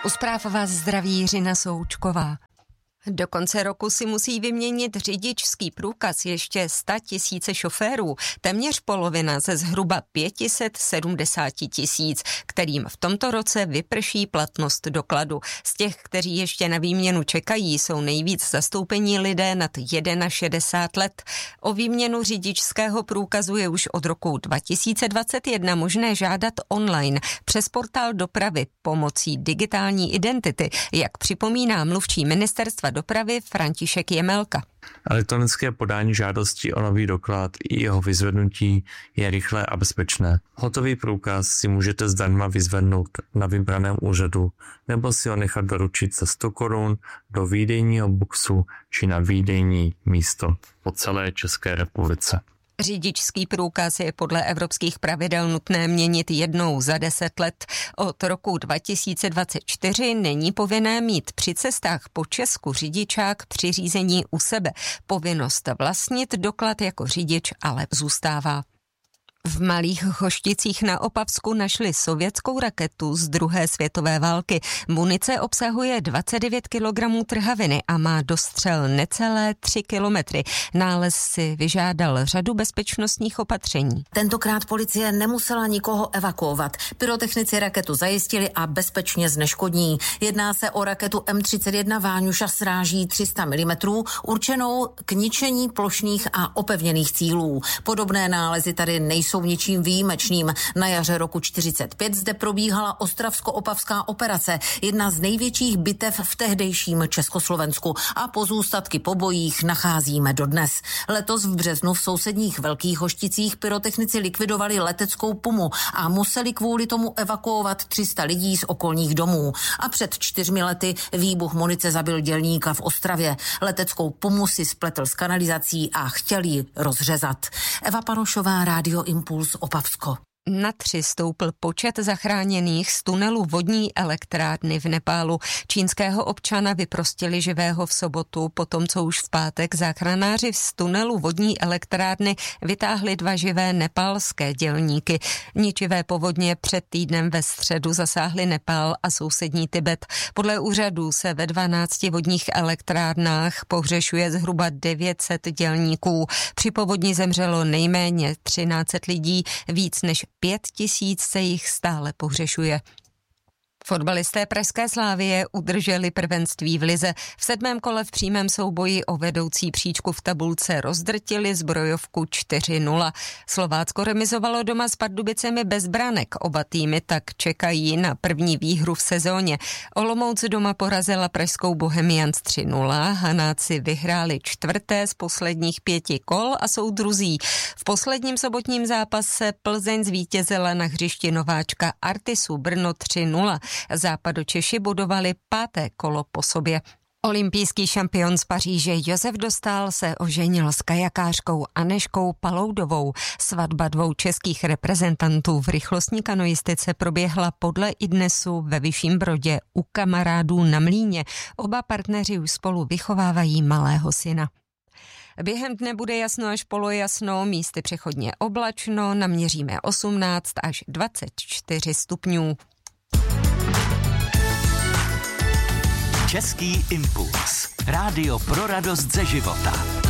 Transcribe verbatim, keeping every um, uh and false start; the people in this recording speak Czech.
U zpráv vás zdraví Jiřina Součková. Do konce roku si musí vyměnit řidičský průkaz ještě sto tisíc šoférů, téměř polovina ze zhruba pět set sedmdesát tisíc, kterým v tomto roce vyprší platnost dokladu. Z těch, kteří ještě na výměnu čekají, jsou nejvíc zastoupení lidé nad šedesát jedna let. O výměnu řidičského průkazu je už od roku dva tisíce dvacet jedna možné žádat online přes portál dopravy pomocí digitální identity, jak připomíná mluvčí ministerstva dopravy František Jemelka. Elektronické podání žádosti o nový doklad i jeho vyzvednutí je rychlé a bezpečné. Hotový průkaz si můžete zdarma vyzvednout na vybraném úřadu nebo si ho nechat doručit za sto korun do výdejního boxu či na výdejní místo po celé České republice. Řidičský průkaz je podle evropských pravidel nutné měnit jednou za deset let. Od roku dva tisíce dvacet čtyři není povinné mít při cestách po Česku řidičák při řízení u sebe. Povinnost vlastnit doklad jako řidič ale zůstává. V Malých Hošticích na Opavsku našli sovětskou raketu z druhé světové války. Munice obsahuje dvacet devět kilogramů trhaviny a má dostřel necelé tři kilometry. Nález si vyžádal řadu bezpečnostních opatření. Tentokrát policie nemusela nikoho evakuovat. Pyrotechnici raketu zajistili a bezpečně zneškodní. Jedná se o raketu M třicet jedna Váňuša s ráží tři sta milimetrů, určenou k ničení plošných a opevněných cílů. Podobné nálezy tady nejsou jsou ničím výjimečným. Na jaře roku čtyřicet pět zde probíhala ostravsko-opavská operace, jedna z největších bitev v tehdejším Československu a pozůstatky po bojích nacházíme dodnes. Letos v březnu v sousedních Velkých Hošticích pyrotechnici likvidovali leteckou pumu a museli kvůli tomu evakuovat tři sta lidí z okolních domů. A před čtyřmi lety výbuch munice zabil dělníka v Ostravě. Leteckou pumu si spletl s kanalizací a chtěl ji rozřezat. Eva Parošová, Rádio Impuls, Opavsko. Na tři stoupl počet zachráněných z tunelu vodní elektrárny v Nepálu. Čínského občana vyprostili živého v sobotu, potom co už v pátek záchranáři z tunelu vodní elektrárny vytáhli dva živé nepálské dělníky. Ničivé povodně před týdnem ve středu zasáhly Nepál a sousední Tibet. Podle úřadů se ve dvanácti vodních elektrárnách pohřešuje zhruba devět set dělníků. Při povodni zemřelo nejméně třináct set lidí, víc než pět tisíc se jich stále pohřešuje. Fotbalisté pražské Slavie udrželi prvenství v lize. V sedmém kole v přímém souboji o vedoucí příčku v tabulce rozdrtili zbrojovku čtyři nula. Slovácko remizovalo doma s Pardubicemi bez branek. Oba týmy tak čekají na první výhru v sezóně. Olomouc doma porazila pražskou Bohemians tři nula. Hanáci vyhráli čtvrté z posledních pěti kol a jsou druzí. V posledním sobotním zápase Plzeň zvítězila na hřišti nováčka Artisu Brno tři nula. Západočeši budovali páté kolo po sobě. Olympijský šampion z Paříže Josef Dostál se oženil s kajakářkou Anežkou Paloudovou. Svatba dvou českých reprezentantů v rychlostní kanoistice proběhla podle iDnesu ve Vyšším Brodě u kamarádů na Mlýně. Oba partneři už spolu vychovávají malého syna. Během dne bude jasno až polojasno, místy přechodně oblačno, naměříme osmnáct až dvacet čtyři stupňů. Český impuls. Rádio pro radost ze života.